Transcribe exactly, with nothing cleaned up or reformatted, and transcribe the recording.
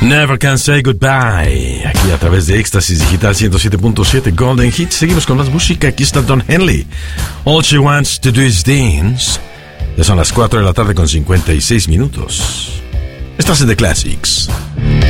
Never Can Say Goodbye, aquí a través de Éxtasis Digital ciento siete punto siete Golden Hits. Seguimos con más música. Aquí está Don Henley. All She Wants to Do Is Dance. Ya son las cuatro de la tarde con cincuenta y seis minutos. Estás en The Classics.